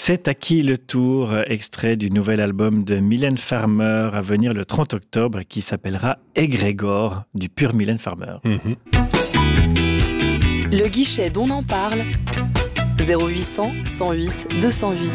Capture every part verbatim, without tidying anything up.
C'est à qui le tour, extrait du nouvel album de Mylène Farmer à venir le trente octobre qui s'appellera Égrégore du pur Mylène Farmer. Mmh. Le guichet d'On en parle, zéro huit cent, cent huit, deux cent huit.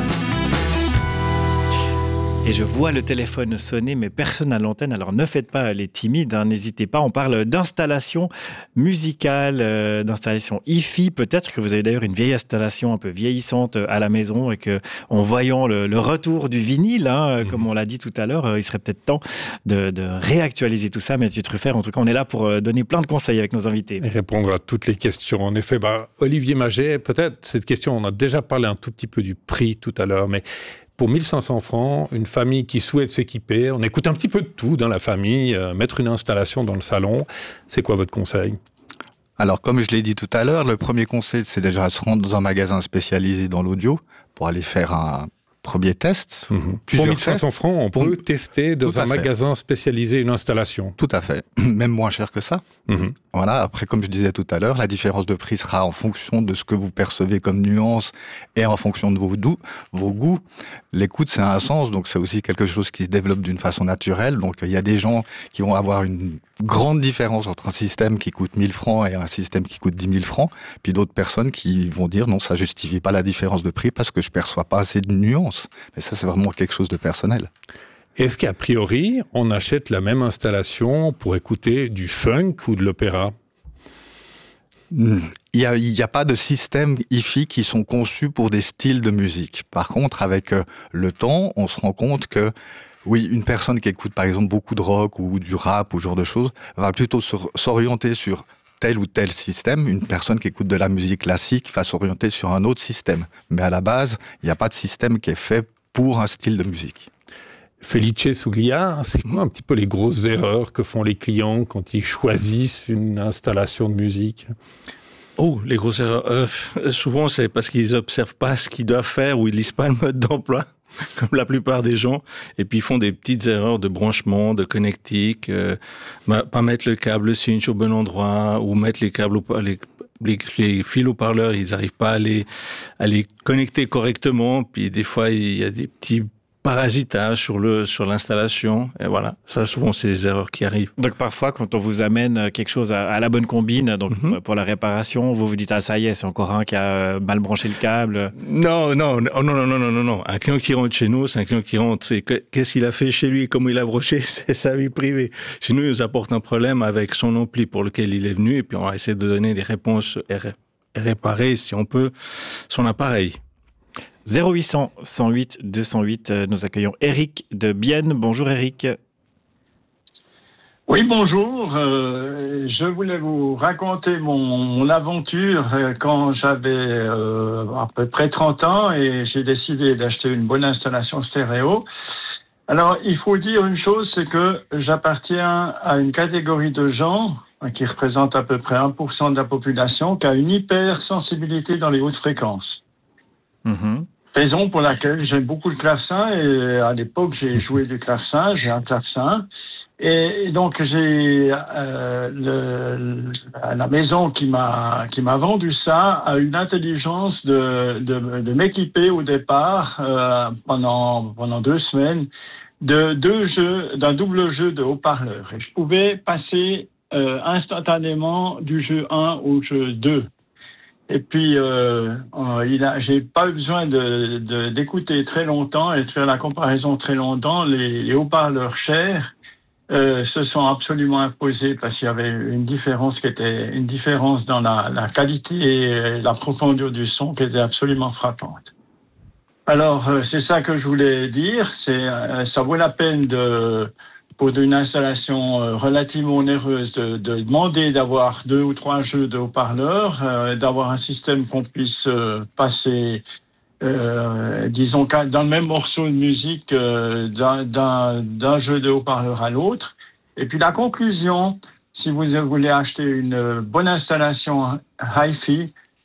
Et je vois le téléphone sonner, mais personne à l'antenne. Alors ne faites pas les timides, hein, n'hésitez pas. On parle d'installation musicale, euh, d'installation hi-fi. Peut-être que vous avez d'ailleurs une vieille installation un peu vieillissante à la maison et que, en voyant le, le retour du vinyle, hein, mmh. comme on l'a dit tout à l'heure, euh, il serait peut-être temps de, de réactualiser tout ça. Mais tu Truffert, en tout cas, on est là pour euh, donner plein de conseils avec nos invités. Et répondre à toutes les questions. En effet, bah, Olivier Maget, peut-être cette question, on a déjà parlé un tout petit peu du prix tout à l'heure, mais pour mille cinq cents francs, une famille qui souhaite s'équiper, on écoute un petit peu de tout dans la famille, euh, mettre une installation dans le salon, c'est quoi votre conseil ? Alors, comme je l'ai dit tout à l'heure, le premier conseil, c'est déjà se rendre dans un magasin spécialisé dans l'audio pour aller faire un premier test. Mmh. Pour mille cinq cents francs, on pour... peut tester dans un fait. magasin spécialisé une installation. Tout à fait. Même moins cher que ça. Mmh. Voilà. Après, comme je disais tout à l'heure, la différence de prix sera en fonction de ce que vous percevez comme nuance et en fonction de vos, doux, vos goûts. L'écoute, c'est un sens, donc c'est aussi quelque chose qui se développe d'une façon naturelle. Donc, il y a des gens qui vont avoir une grande différence entre un système qui coûte mille francs et un système qui coûte dix mille francs. Puis d'autres personnes qui vont dire non, ça justifie pas la différence de prix parce que je perçois pas assez de nuances. Mais ça, c'est vraiment quelque chose de personnel. Est-ce qu'a priori, on achète la même installation pour écouter du funk ou de l'opéra ? Il n'y a, il y a pas de système hi-fi qui sont conçus pour des styles de musique. Par contre, avec le temps, on se rend compte que oui, une personne qui écoute par exemple beaucoup de rock ou du rap ou ce genre de choses va plutôt s'orienter sur tel ou tel système. Une personne qui écoute de la musique classique va s'orienter sur un autre système. Mais à la base, il n'y a pas de système qui est fait pour un style de musique. Felice Suglia, c'est quoi un petit peu les grosses erreurs que font les clients quand ils choisissent une installation de musique ? Oh, les grosses erreurs. Euh, souvent, c'est parce qu'ils n'observent pas ce qu'ils doivent faire ou ils lisent pas le mode d'emploi, comme la plupart des gens. Et puis, ils font des petites erreurs de branchement, de connectique, euh, pas mettre le câble cinch au bon endroit ou mettre les câbles, au, les, les, les fils haut-parleurs, ils n'arrivent pas à les, à les connecter correctement. Puis, des fois, il y a des petits parasitage sur le sur l'installation, et voilà, ça souvent c'est des erreurs qui arrivent. Donc parfois quand on vous amène quelque chose à, à la bonne combine, donc mm-hmm. pour la réparation, vous vous dites ah ça y est, c'est encore un qui a mal branché le câble. Non non non non non non non non. Un client qui rentre chez nous, c'est un client qui rentre, c'est qu'est-ce qu'il a fait chez lui, comment il a branché, c'est sa vie privée. Chez nous, il nous apporte un problème avec son ampli pour lequel il est venu, et puis on va essayer de donner des réponses et, ré, et réparer si on peut son appareil. zéro huit cent, cent huit, deux cent huit, nous accueillons Eric de Bienne. Bonjour Eric. Oui, bonjour. Euh, je voulais vous raconter mon, mon aventure quand j'avais euh, à peu près trente ans et j'ai décidé d'acheter une bonne installation stéréo. Alors, il faut dire une chose, c'est que j'appartiens à une catégorie de gens qui représente à peu près un pour cent de la population qui a une hypersensibilité dans les hautes fréquences. Mmh. Raison pour laquelle j'aime beaucoup le clavecin et à l'époque j'ai joué du clavecin, j'ai un clavecin et donc j'ai euh, le, la maison qui m'a qui m'a vendu ça a une intelligence de de, de m'équiper au départ euh, pendant pendant deux semaines de deux jeux d'un double jeu de haut-parleurs et je pouvais passer euh, instantanément du jeu un au jeu deux. Et puis, euh, euh, il a, j'ai pas eu besoin de, de, d'écouter très longtemps et de faire la comparaison très longtemps. Les, les haut-parleurs chers euh, se sont absolument imposés parce qu'il y avait une différence qui était une différence dans la, la qualité et la profondeur du son qui était absolument frappante. Alors, euh, c'est ça que je voulais dire. C'est, euh, ça vaut la peine de pour une installation euh, relativement onéreuse, de, de demander d'avoir deux ou trois jeux de haut-parleurs, euh, d'avoir un système qu'on puisse euh, passer, euh, disons, dans le même morceau de musique euh, d'un, d'un, d'un jeu de haut-parleurs à l'autre. Et puis la conclusion, si vous voulez acheter une bonne installation hi-fi,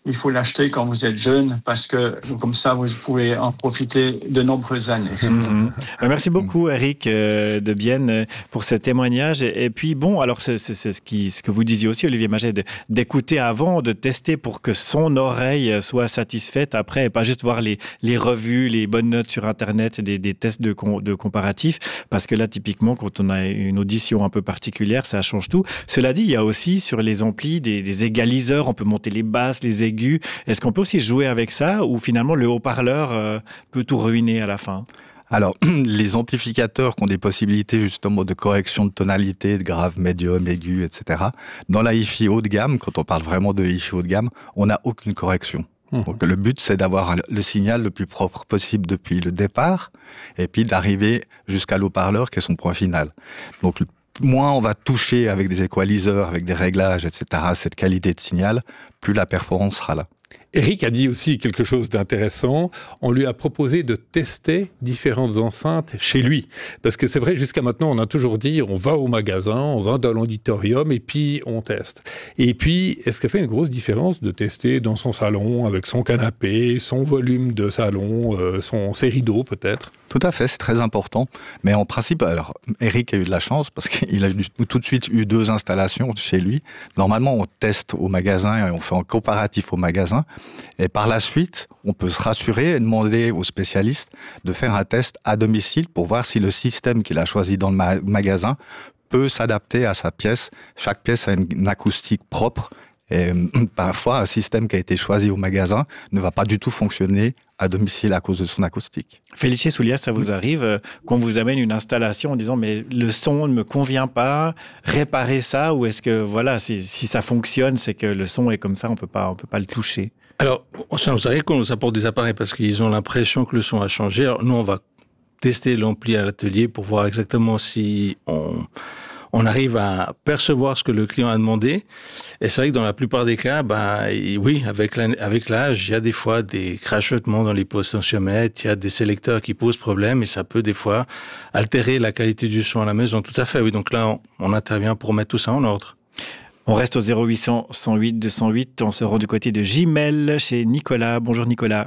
il faut l'acheter quand vous êtes jeune parce que comme ça, vous pouvez en profiter de nombreuses années. Mmh. Merci beaucoup, Eric euh, de Bienne, pour ce témoignage. Et, et puis, bon, alors, c'est, c'est, c'est ce, qui, ce que vous disiez aussi, Olivier Maget, de, d'écouter avant, de tester pour que son oreille soit satisfaite après, et pas juste voir les, les revues, les bonnes notes sur Internet, des, des tests de, com, de comparatifs, parce que là, typiquement, quand on a une audition un peu particulière, ça change tout. Cela dit, il y a aussi sur les amplis des, des égaliseurs, on peut monter les basses, les aigus. Est-ce qu'on peut aussi jouer avec ça ou finalement le haut-parleur euh, peut tout ruiner à la fin ? Alors, les amplificateurs qui ont des possibilités justement de correction de tonalité, de grave, médium, aigu, et cetera. Dans la hi-fi haut de gamme, quand on parle vraiment de hi-fi haut de gamme, on n'a aucune correction. Mmh. Donc le but, c'est d'avoir le signal le plus propre possible depuis le départ et puis d'arriver jusqu'à l'haut-parleur qui est son point final. Donc moins on va toucher avec des équaliseurs, avec des réglages, et cetera, cette qualité de signal, plus la performance sera là. Eric a dit aussi quelque chose d'intéressant. On lui a proposé de tester différentes enceintes chez lui. Parce que c'est vrai, jusqu'à maintenant, on a toujours dit, on va au magasin, on va dans l'auditorium et puis on teste. Et puis, est-ce qu'elle fait une grosse différence de tester dans son salon, avec son canapé, son volume de salon, euh, son, ses rideaux peut-être ? Tout à fait, c'est très important. Mais en principe, alors, Eric a eu de la chance parce qu'il a tout de suite eu deux installations chez lui. Normalement, on teste au magasin et on fait un comparatif au magasin. Et par la suite, on peut se rassurer et demander aux spécialistes de faire un test à domicile pour voir si le système qu'il a choisi dans le ma- magasin peut s'adapter à sa pièce. Chaque pièce a une, une acoustique propre. Et parfois, un système qui a été choisi au magasin ne va pas du tout fonctionner à domicile à cause de son acoustique. Felice Soulias, ça vous arrive euh, qu'on vous amène une installation en disant mais le son ne me convient pas, réparez ça, ou est-ce que voilà, si, si ça fonctionne, c'est que le son est comme ça, on peut pas, on peut pas le toucher? Alors, ça nous arrive qu'on nous apporte des appareils parce qu'ils ont l'impression que le son a changé. Alors, nous, on va tester l'ampli à l'atelier pour voir exactement si on, on arrive à percevoir ce que le client a demandé. Et c'est vrai que dans la plupart des cas, ben, oui, avec, la, avec l'âge, il y a des fois des crachotements dans les potentiomètres, il y a des sélecteurs qui posent problème et ça peut des fois altérer la qualité du son à la maison. Tout à fait, oui. Donc là, on, on intervient pour mettre tout ça en ordre. On reste au zéro huit cents, cent huit, deux cent huit. On se rend du côté de Gimel chez Nicolas. Bonjour Nicolas.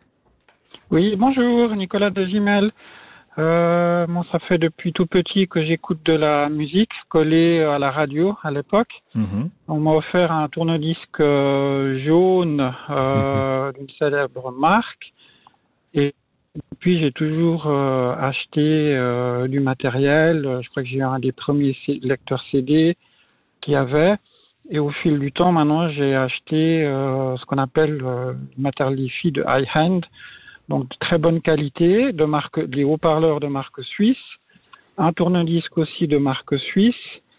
Oui, bonjour, Nicolas de Gimel. Euh, moi, ça fait depuis tout petit que j'écoute de la musique collée à la radio à l'époque. Mmh. On m'a offert un tourne-disque euh, jaune euh, mmh. d'une célèbre marque. Et puis, j'ai toujours euh, acheté euh, du matériel. Je crois que j'ai eu un des premiers lecteurs C D qu'il y avait. Et au fil du temps, maintenant, j'ai acheté euh, ce qu'on appelle euh, du matériel hi-fi de high-end. Donc, de très bonne qualité, de marque, des haut-parleurs de marque suisse, un tourne-disque aussi de marque suisse.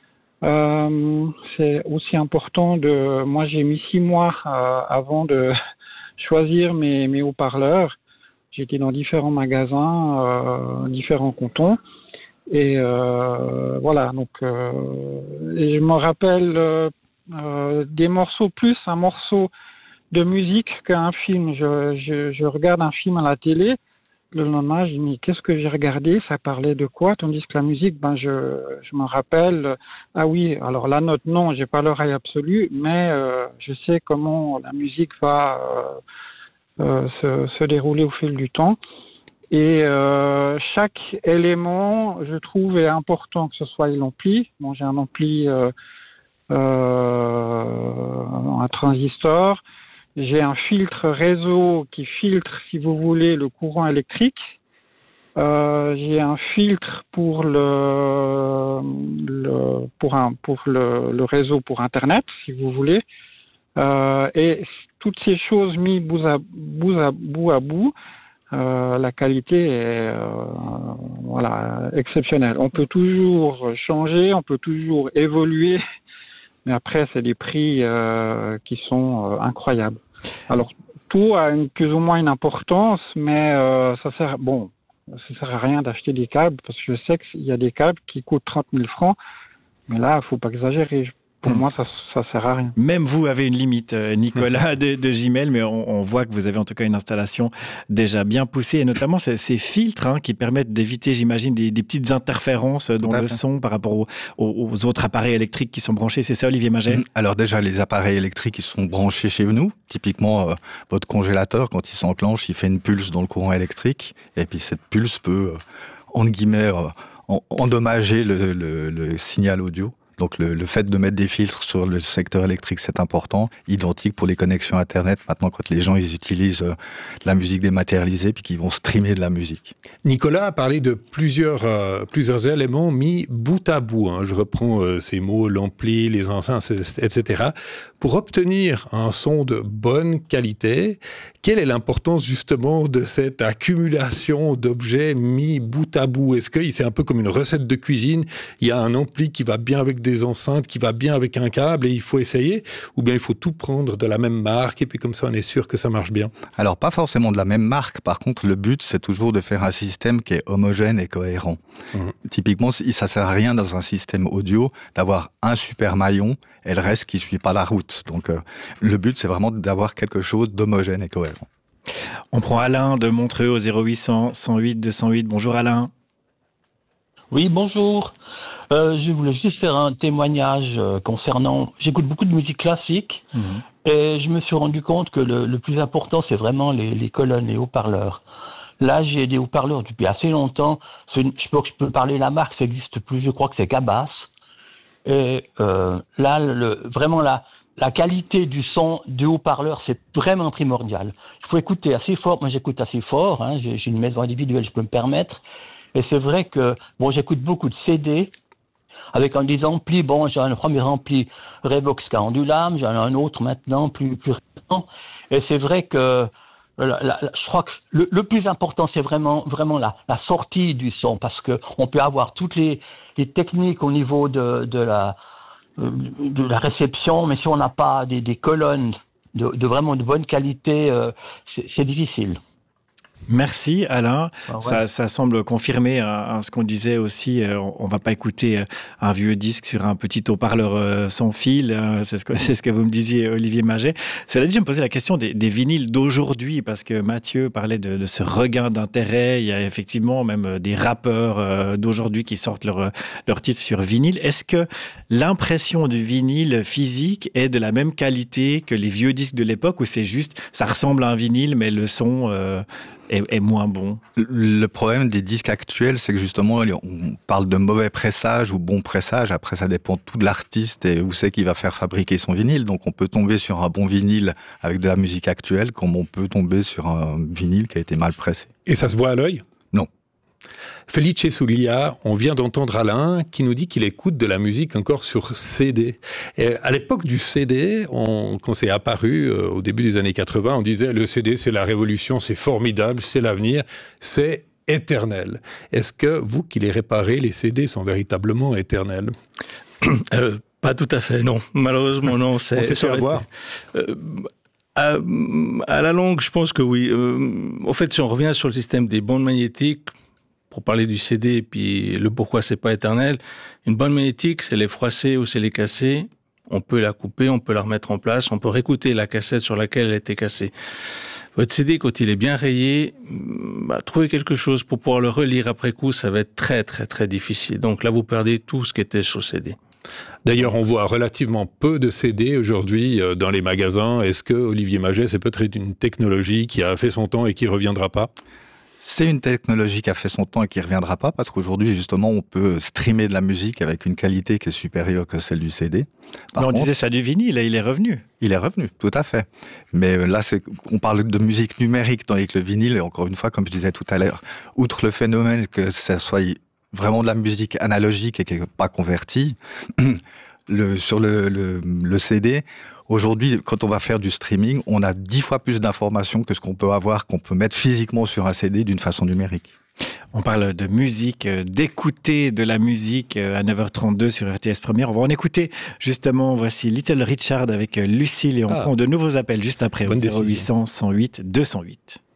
Euh, c'est aussi important de, moi j'ai mis six mois euh, avant de choisir mes, mes haut-parleurs. J'étais dans différents magasins, euh, différents cantons. Et euh, voilà, donc, euh, et je me rappelle euh, euh, des morceaux plus, un morceau de musique qu'un film. Je, je, je regarde un film à la télé, le lendemain, je dis, mais qu'est-ce que j'ai regardé? Ça parlait de quoi? Tandis que la musique, ben, je, je me rappelle, ah oui, alors la note, non, j'ai pas l'oreille absolue, mais euh, je sais comment la musique va euh, euh, se, se dérouler au fil du temps. Et euh, chaque élément, je trouve, est important, que ce soit l'ampli. Bon, j'ai un ampli, euh, euh, un transistor. J'ai un filtre réseau qui filtre, si vous voulez, le courant électrique. Euh, j'ai un filtre pour le, le pour un pour le, le réseau pour Internet, si vous voulez. Euh, et toutes ces choses mises bout à bout à bout à bout, euh, la qualité est euh, voilà exceptionnelle. On peut toujours changer, on peut toujours évoluer. Mais après, c'est des prix euh, qui sont euh, incroyables. Alors, tout a une, plus ou moins une importance, mais euh, ça sert, bon, ça sert à rien d'acheter des câbles, parce que je sais qu'il y a des câbles qui coûtent trente mille francs, mais là, il faut pas exagérer. pour mmh. moi, ça ça sert à rien. Même vous avez une limite, Nicolas de, de Gimel, mais on, on voit que vous avez en tout cas une installation déjà bien poussée, et notamment ces, ces filtres hein, qui permettent d'éviter, j'imagine, des, des petites interférences dans le son par rapport aux, aux autres appareils électriques qui sont branchés. C'est ça, Olivier Maget? Alors déjà, les appareils électriques qui sont branchés chez nous, typiquement euh, votre congélateur, quand il s'enclenche, il fait une pulse dans le courant électrique, et puis cette pulse peut, euh, entre guillemets, euh, endommager le, le, le signal audio. Donc le, le fait de mettre des filtres sur le secteur électrique, c'est important. Identique pour les connexions Internet, maintenant quand les gens ils utilisent euh, la musique dématérialisée puis qu'ils vont streamer de la musique. Nicolas a parlé de plusieurs, euh, plusieurs éléments mis bout à bout. Hein. Je reprends euh, ces mots, l'ampli, les enceintes, et cetera. Pour obtenir un son de bonne qualité, quelle est l'importance justement de cette accumulation d'objets mis bout à bout? Est-ce que c'est un peu comme une recette de cuisine? Il y a un ampli qui va bien avec des enceintes, qui va bien avec un câble et il faut essayer? Ou bien il faut tout prendre de la même marque et puis comme ça on est sûr que ça marche bien? Alors pas forcément de la même marque, par contre le but c'est toujours de faire un système qui est homogène et cohérent. Mmh. Typiquement ça sert à rien dans un système audio d'avoir un super maillon et le reste qui suit pas la route. Donc euh, le but c'est vraiment d'avoir quelque chose d'homogène et cohérent. On prend Alain de Montreux au zéro huit cent, cent huit, deux cent huit. Bonjour Alain. Oui, bonjour. Euh, je voulais juste faire un témoignage euh, concernant... J'écoute beaucoup de musique classique mmh. et je me suis rendu compte que le, le plus important, c'est vraiment les, les colonnes, les haut-parleurs. Là, j'ai des haut-parleurs depuis assez longtemps. Une, je, peux, je peux parler de la marque, ça n'existe plus, je crois que c'est Cabas. Et euh, là, le, vraiment, la, la qualité du son du haut-parleur, c'est vraiment primordial. Il faut écouter assez fort. Moi, j'écoute assez fort. Hein, j'ai, j'ai une maison individuelle, je peux me permettre. Et c'est vrai que, bon, j'écoute beaucoup de C D avec un des amplis. Bon, j'ai un premier ampli Revox Carandulam, j'en ai un autre maintenant, plus, plus récent. Et c'est vrai que la, la, je crois que le, le plus important, c'est vraiment, vraiment la, la sortie du son, parce que on peut avoir toutes les, les techniques au niveau de, de la, de la réception, mais si on n'a pas des, des colonnes de, de vraiment de bonne qualité, euh, c'est, c'est difficile. Merci Alain, ah ouais. ça, ça semble confirmer hein, ce qu'on disait aussi, euh, on ne va pas écouter un vieux disque sur un petit haut-parleur euh, sans fil, euh, c'est, ce que, c'est ce que vous me disiez Olivier Maget. Cela dit, je me posais la question des, des vinyles d'aujourd'hui, parce que Mathieu parlait de, de ce regain d'intérêt, il y a effectivement même des rappeurs euh, d'aujourd'hui qui sortent leurs leur titres sur vinyle. Est-ce que l'impression du vinyle physique est de la même qualité que les vieux disques de l'époque, ou c'est juste, ça ressemble à un vinyle mais le son... Euh, Est, est moins bon? Le problème des disques actuels, c'est que justement, on parle de mauvais pressage ou bon pressage. Après, ça dépend tout de l'artiste et où c'est qu'il va faire fabriquer son vinyle. Donc, on peut tomber sur un bon vinyle avec de la musique actuelle, comme on peut tomber sur un vinyle qui a été mal pressé. Et ça se voit à l'œil? Non. Felice Soulia, on vient d'entendre Alain qui nous dit qu'il écoute de la musique encore sur C D. Et à l'époque du C D, on, quand c'est apparu euh, au début des années quatre-vingts, on disait le C D c'est la révolution, c'est formidable, c'est l'avenir, c'est éternel. Est-ce que vous qui les réparez, les C D sont véritablement éternels? euh, Pas tout à fait, non. Malheureusement, non. C'est, on s'est fait avoir. Euh, à, à la longue, je pense que oui. Euh, au fait, si on revient sur le système des bandes magnétiques, pour parler du C D et puis le pourquoi c'est pas éternel, une bande magnétique, c'est les froisser ou c'est les casser. On peut la couper, on peut la remettre en place, on peut réécouter la cassette sur laquelle elle a été cassée. Votre C D, quand il est bien rayé, bah, trouver quelque chose pour pouvoir le relire après coup, ça va être très très très difficile. Donc là, vous perdez tout ce qui était sur le C D. D'ailleurs, on voit relativement peu de C D aujourd'hui dans les magasins. Est-ce que, Olivier Maget, c'est peut-être une technologie qui a fait son temps et qui ne reviendra pas? C'est une technologie qui a fait son temps et qui ne reviendra pas, parce qu'aujourd'hui, justement, on peut streamer de la musique avec une qualité qui est supérieure que celle du C D. Par Mais on contre, disait ça du vinyle, il est revenu. Il est revenu, tout à fait. Mais là, c'est, on parle de musique numérique, tandis que le vinyle, et encore une fois, comme je disais tout à l'heure, outre le phénomène que ça soit vraiment de la musique analogique et qui n'est pas convertie, le, sur le, le, le C D... Aujourd'hui, quand on va faire du streaming, on a dix fois plus d'informations que ce qu'on peut avoir, qu'on peut mettre physiquement sur un C D d'une façon numérique. On parle de musique, d'écouter de la musique à neuf heures trente-deux sur R T S Première. On va en écouter justement. Voici Little Richard avec Lucille et on ah. prend de nouveaux appels juste après au zéro huit cent, cent huit, deux cent huit.